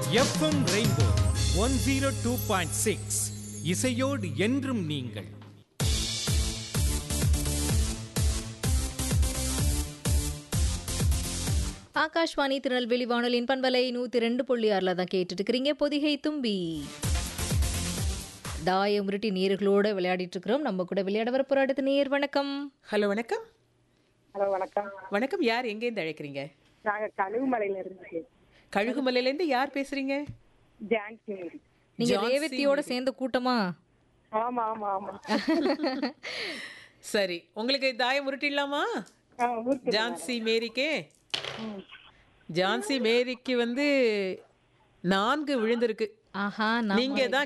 FM rainbow 102.6 இசையோடு என்றும் நீங்கள். ஆகாஷ்வாணி திருநெல்வேலி வானொலியின் பண்பலை 102.6 தான் கேட்டுட்டு இருக்கிறீங்க. பொதிகை தும்பி தாயம் உருட்டி நேர்களோட விளையாடிட்டு இருக்கிறோம். நம்ம கூட விளையாட வர போற அடுத்த நேர். வணக்கம். ஹலோ வணக்கம். ஹலோ வணக்கம். வணக்கம், யார் எங்கேருந்து அழைக்கிறீங்க? நாங்க கழுகுமலையில இருந்து. கழுகுமலையிலேருந்து யார் பேசுறீங்க? ஜான்சி. நீங்க ஜான்சி ரேவதியோட மேரி. சேர்ந்த கூட்டமா? ஆமா ஆமா ஆமா. சரி, உங்களுக்கு தாயம் உருட்டிடலாமா? ஊருக்கு ஜான்சி மேரிக்கே. ம். ஜான்சி மேரிக்கு வந்து 4 விழுந்திருக்கு. ஆஹா, நீங்க தான்